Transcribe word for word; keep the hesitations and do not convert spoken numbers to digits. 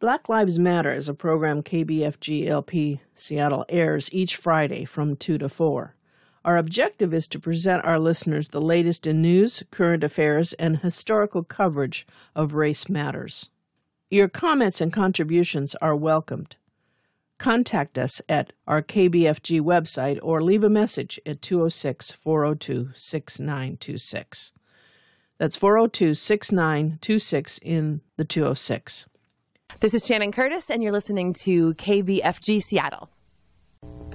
Black Lives Matter is a program K B F G L P Seattle airs each Friday from two to four. Our objective is to present our listeners the latest in news, current affairs, and historical coverage of race matters. Your comments and contributions are welcomed. Contact us at our K B F G website or leave a message at two oh six, four oh two, six nine two six. That's four oh two, six nine two six in the two oh six. This is Shannon Curtis, and you're listening to K B F G Seattle.